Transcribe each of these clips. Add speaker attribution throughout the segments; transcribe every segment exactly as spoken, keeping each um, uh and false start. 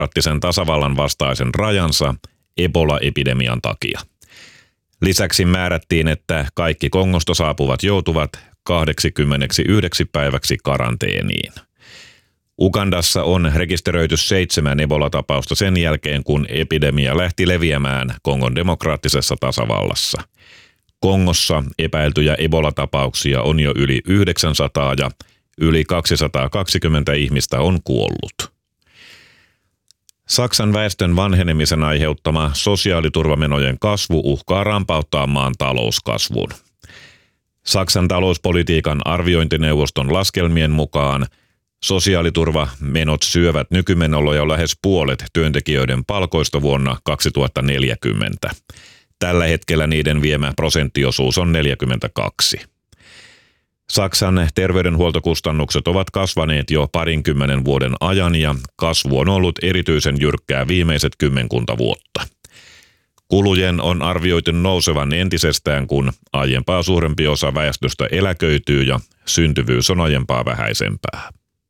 Speaker 1: demokraattisen tasavallan vastaisen rajansa Ebola-epidemian takia. Lisäksi määrättiin, että kaikki Kongosta saapuvat joutuvat kaksikymmentäyksi päiväksi karanteeniin. Ugandassa on rekisteröity seitsemän Ebola-tapausta sen jälkeen, kun epidemia lähti leviämään Kongon demokraattisessa tasavallassa. Kongossa epäiltyjä Ebola-tapauksia on jo yli yhdeksänsataa ja yli kaksisataakaksikymmentä ihmistä on kuollut. Saksan väestön vanhenemisen aiheuttama sosiaaliturvamenojen kasvu uhkaa rampauttaa maan talouskasvun. Saksan talouspolitiikan arviointineuvoston laskelmien mukaan sosiaaliturvamenot syövät nykymenolla jo lähes puolet työntekijöiden palkoista vuonna kaksituhattaneljäkymmentä. Tällä hetkellä niiden viemä prosenttiosuus on neljäkymmentäkaksi. Saksan terveydenhuoltokustannukset ovat kasvaneet jo parinkymmenen vuoden ajan ja kasvu on ollut erityisen jyrkkää viimeiset kymmenkunta vuotta. Kulujen on arvioitu nousevan entisestään, kun aiempaa suurempi osa väestöstä eläköityy ja syntyvyys on aiempaa vähäisempää.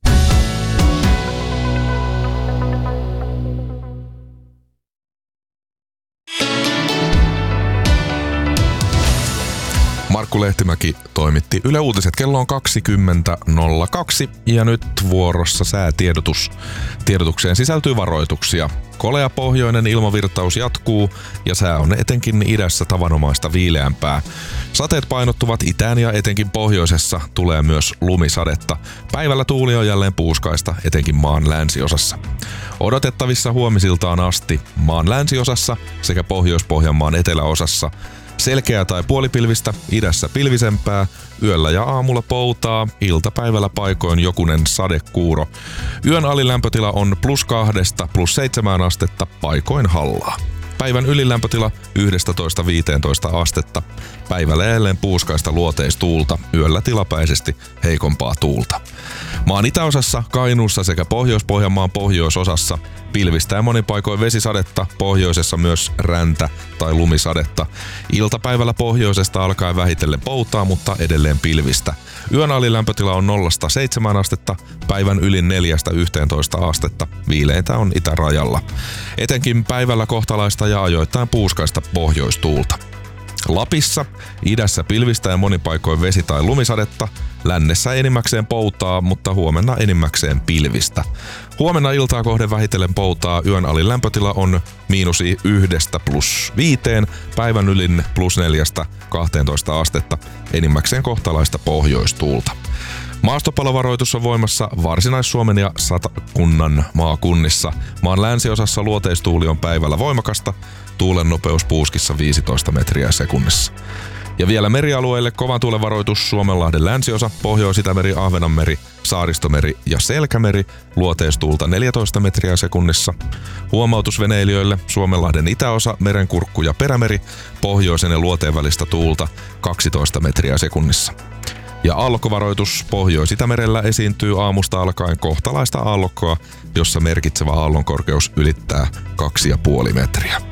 Speaker 2: Markku Lehtimäki toimitti Yle Uutiset. Kello on kaksikymmentä nolla kaksi ja nyt vuorossa säätiedotus. Tiedotukseen sisältyy varoituksia. Kolea pohjoinen ilmavirtaus jatkuu ja sää on etenkin idässä tavanomaista viileämpää. Sateet painottuvat itään ja etenkin pohjoisessa tulee myös lumisadetta. Päivällä tuuli on jälleen puuskaista, etenkin maan länsiosassa. Odotettavissa huomisiltaan asti maan länsiosassa sekä Pohjois-Pohjanmaan eteläosassa selkeää tai puolipilvistä, idässä pilvisempää, yöllä ja aamulla poutaa, iltapäivällä paikoin jokunen sadekuuro. Yön alilämpötila on plus kahdesta plus seitsemään astetta, paikoin hallaa. Päivän ylilämpötila yksitoista viisitoista astetta. Päivällä jälleen puuskaista luoteistuulta, yöllä tilapäisesti heikompaa tuulta. Maan itäosassa, Kainuussa sekä Pohjois-Pohjanmaan pohjoisosassa pilvistä ja monin paikoin vesisadetta, pohjoisessa myös räntä- tai lumisadetta. Iltapäivällä pohjoisesta alkaen vähitellen poutaa, mutta edelleen pilvistä. Yön alilämpötila on nollasta seitsemään astetta, päivän yli neljästä yhteentoista astetta, viileintä on itärajalla. Etenkin päivällä kohtalaista ja ajoittain puuskaista pohjoistuulta. Lapissa, idässä pilvistä ja monin paikoin vesi- tai lumisadetta, lännessä enimmäkseen poutaa, mutta huomenna enimmäkseen pilvistä. Huomenna iltaa kohden vähitellen poutaa, yön alilämpötila on miinus yhdestä plus viiteen, päivän ylin plus neljästä kahteentoista astetta, enimmäkseen kohtalaista pohjoistuulta. Maastopalovaroitus on voimassa Varsinais-Suomen ja Satakunnan maakunnissa. Maan länsiosassa luoteistuuli on päivällä voimakasta, tuulen nopeus puuskissa viisitoista metriä sekunnissa. Ja vielä merialueille kovan tuulen varoitus Suomenlahden länsiosa, Pohjois-Itämeri, Ahvenanmeri, Saaristomeri ja Selkämeri, luoteistuulta neljätoista metriä sekunnissa. Huomautus veneilijöille Suomenlahden itäosa, Merenkurkku ja Perämeri, pohjoisen ja luoteen välistä tuulta kaksitoista metriä sekunnissa. Ja aallokkovaroitus Pohjois-Itämerellä esiintyy aamusta alkaen kohtalaista aallokkoa, jossa merkitsevä aallonkorkeus ylittää kaksi pilkku viisi metriä.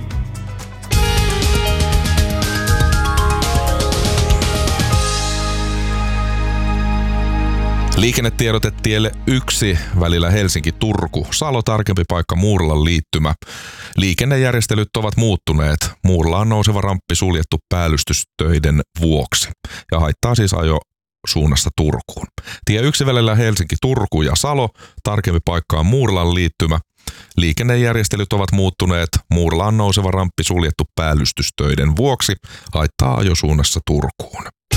Speaker 2: Liikennetiedote tielle yksi välillä Helsinki-Turku. Salo tarkempi paikka Muurlan liittymä. Liikennejärjestelyt ovat muuttuneet. Muurlaan nouseva ramppi suljettu päällystystöiden vuoksi ja haittaa siis ajo suunnassa Turkuun. Tie yksi välillä Helsinki-Turku ja Salo, tarkempi paikka on Muurlan liittymä. Liikennejärjestelyt ovat muuttuneet. Muurlaan nouseva ramppi suljettu päällystystöiden vuoksi haittaa ajosuunnassa Turkuun.